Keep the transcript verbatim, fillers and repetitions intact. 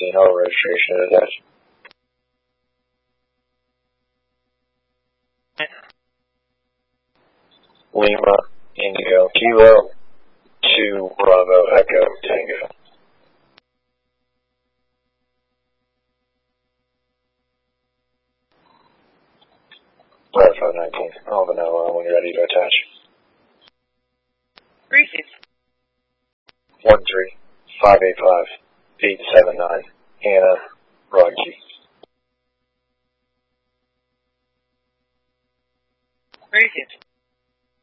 nineteen, all registration attached. Lima, Indigo, Kilo, two, Bravo, Echo, Tango. five nineteen, all vanilla when you're ready to attach. Received. one three five eight five eight seven nine, Hannah, Rocky. Received.